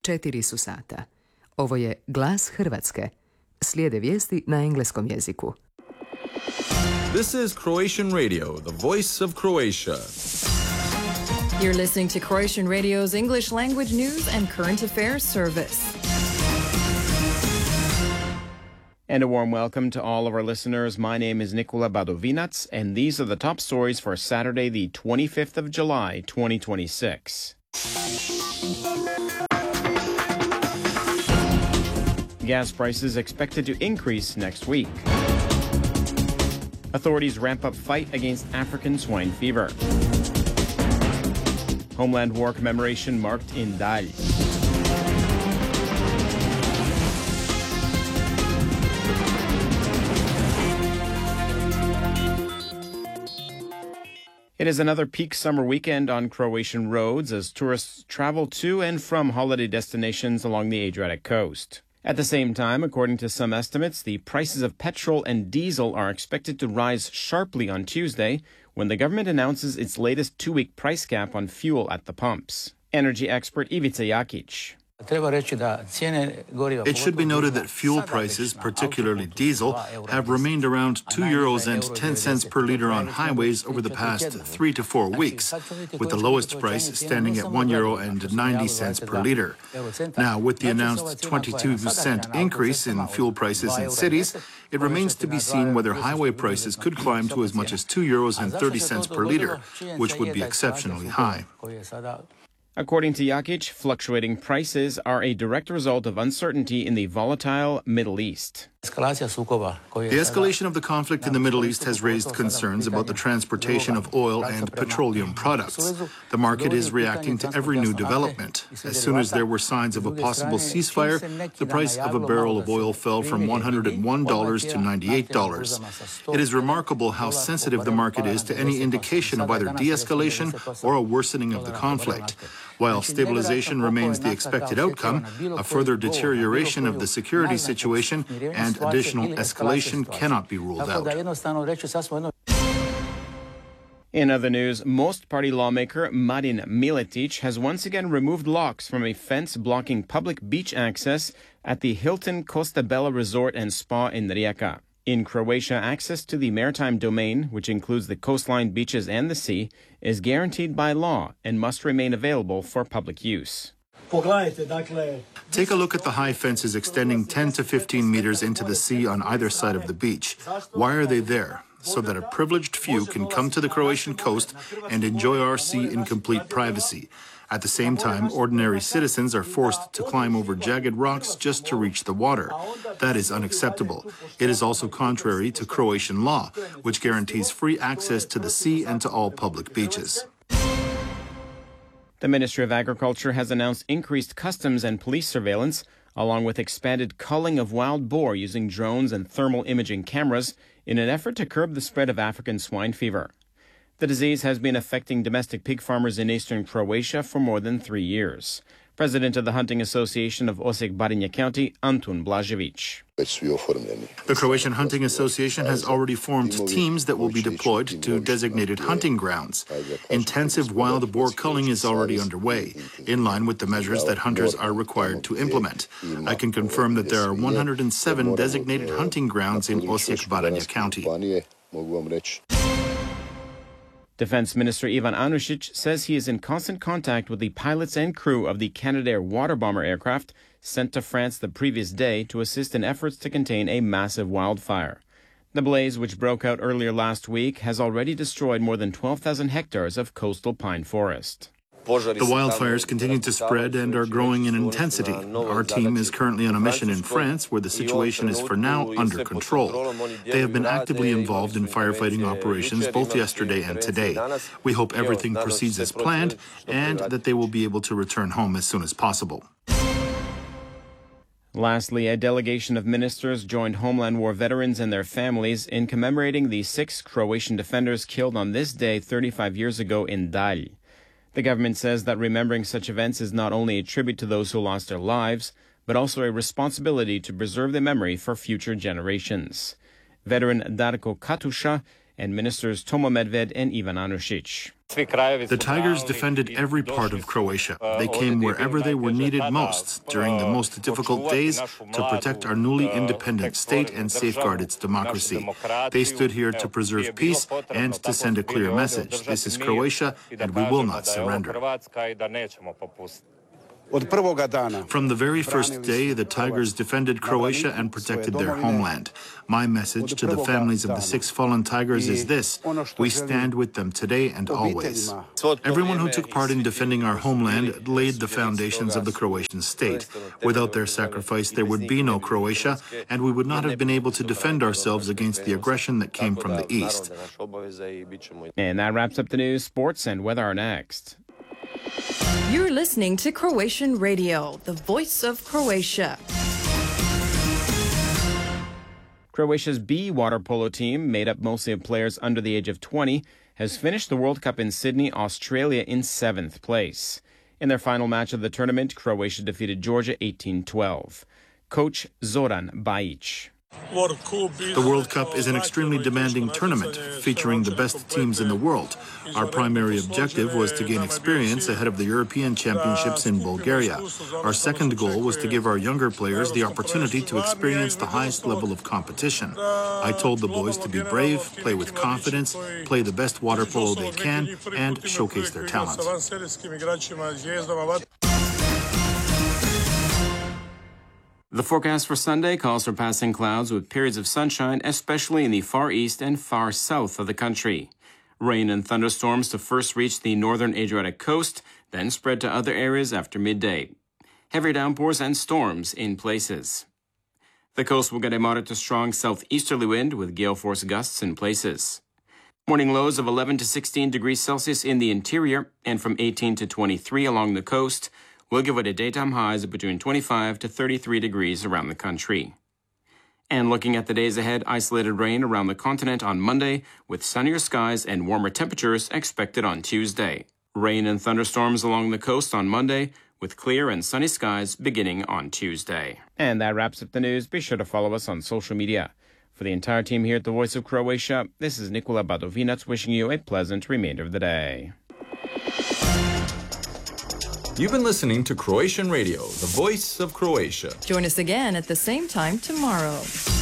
4 su sata. Ovo je Glas Hrvatske. Slijede vijesti na engleskom jeziku. This is Croatian Radio, the voice of Croatia. You're listening to Croatian Radio's English language news and current affairs service. And a warm welcome to all of our listeners. My name is Nikola Badovinac, and these are the top stories for Saturday, the 25th of July, 2026. Gas prices expected to increase next week. Authorities ramp up fight against African swine fever. Homeland War commemoration marked in Dal. It is another peak summer weekend on Croatian roads as tourists travel to and from holiday destinations along the Adriatic coast. At the same time, according to some estimates, the prices of petrol and diesel are expected to rise sharply on Tuesday when the government announces its latest 2-week price cap on fuel at the pumps. Energy expert Ivica Jakic. It should be noted that fuel prices, particularly diesel, have remained around €2.10 per litre on highways over the past 3 to 4 weeks, with the lowest price standing at €1.90 per litre. Now, with the announced 22% increase in fuel prices in cities, it remains to be seen whether highway prices could climb to as much as €2.30 per litre, which would be exceptionally high. According to Jakic, fluctuating prices are a direct result of uncertainty in the volatile Middle East. The escalation of the conflict in the Middle East has raised concerns about the transportation of oil and petroleum products. The market is reacting to every new development. As soon as there were signs of a possible ceasefire, the price of a barrel of oil fell from $101 to $98. It is remarkable how sensitive the market is to any indication of either de-escalation or a worsening of the conflict. While stabilization remains the expected outcome, a further deterioration of the security situation and additional escalation cannot be ruled out. In other news, Most Party lawmaker Marin Miletić has once again removed locks from a fence blocking public beach access at the Hilton Costa Bella Resort and Spa in Rijeka. In Croatia, access to the maritime domain, which includes the coastline, beaches, and the sea, is guaranteed by law and must remain available for public use. Take a look at the high fences extending 10 to 15 meters into the sea on either side of the beach. Why are they there? So that a privileged few can come to the Croatian coast and enjoy our sea in complete privacy. At the same time, ordinary citizens are forced to climb over jagged rocks just to reach the water. That is unacceptable. It is also contrary to Croatian law, which guarantees free access to the sea and to all public beaches. The Ministry of Agriculture has announced increased customs and police surveillance, along with expanded culling of wild boar using drones and thermal imaging cameras in an effort to curb the spread of African swine fever. The disease has been affecting domestic pig farmers in eastern Croatia for more than 3 years. President of the Hunting Association of Osijek-Barinja County, Antun Blažević. The Croatian Hunting Association has already formed teams that will be deployed to designated hunting grounds. Intensive wild boar culling is already underway, in line with the measures that hunters are required to implement. I can confirm that there are 107 designated hunting grounds in Osijek-Barinja County. Defense Minister Ivan Anušić says he is in constant contact with the pilots and crew of the Canadair water bomber aircraft sent to France the previous day to assist in efforts to contain a massive wildfire. The blaze, which broke out earlier last week, has already destroyed more than 12,000 hectares of coastal pine forest. The wildfires continue to spread and are growing in intensity. Our team is currently on a mission in France where the situation is for now under control. They have been actively involved in firefighting operations both yesterday and today. We hope everything proceeds as planned and that they will be able to return home as soon as possible. Lastly, a delegation of ministers joined Homeland War veterans and their families in commemorating the 6 Croatian defenders killed on this day 35 years ago in Dal. The government says that remembering such events is not only a tribute to those who lost their lives, but also a responsibility to preserve their memory for future generations. Veteran Darko Katusha and ministers Tomo Medved and Ivan Anušić. The Tigers defended every part of Croatia. They came wherever they were needed most during the most difficult days to protect our newly independent state and safeguard its democracy. They stood here to preserve peace and to send a clear message. This is Croatia, and we will not surrender. From the very first day, the Tigers defended Croatia and protected their homeland. My message to the families of the 6 fallen Tigers is this: we stand with them today and always. Everyone who took part in defending our homeland laid the foundations of the Croatian state. Without their sacrifice, there would be no Croatia, and we would not have been able to defend ourselves against the aggression that came from the east. And that wraps up the news. Sports and weather are next. You're listening to Croatian Radio, the voice of Croatia. Croatia's B water polo team, made up mostly of players under the age of 20, has finished the World Cup in Sydney, Australia in 7th place. In their final match of the tournament, Croatia defeated Georgia 18-12. Coach Zoran Bajic. The World Cup is an extremely demanding tournament, featuring the best teams in the world. Our primary objective was to gain experience ahead of the European Championships in Bulgaria. Our second goal was to give our younger players the opportunity to experience the highest level of competition. I told the boys to be brave, play with confidence, play the best water polo they can, and showcase their talent. The forecast for Sunday calls for passing clouds with periods of sunshine, especially in the far east and far south of the country. Rain and thunderstorms to first reach the northern Adriatic coast, then spread to other areas after midday. Heavy downpours and storms in places. The coast will get a moderate to strong southeasterly wind with gale force gusts in places. Morning lows of 11 to 16 degrees Celsius in the interior and from 18 to 23 along the coast. We'll give it a daytime highs of between 25 to 33 degrees around the country. And looking at the days ahead, isolated rain around the continent on Monday, with sunnier skies and warmer temperatures expected on Tuesday. Rain and thunderstorms along the coast on Monday, with clear and sunny skies beginning on Tuesday. And that wraps up the news. Be sure to follow us on social media. For the entire team here at the Voice of Croatia, this is Nikola Badovinac wishing you a pleasant remainder of the day. You've been listening to Croatian Radio, the voice of Croatia. Join us again at the same time tomorrow.